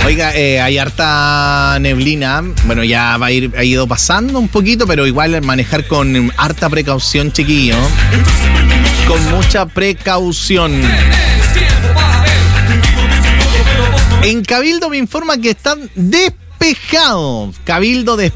Oiga, hay harta neblina. Bueno, ya ha ido pasando un poquito, pero igual manejar con harta precaución, chiquillo. Con mucha precaución. En Cabildo me informa que están despejados. Cabildo despejado.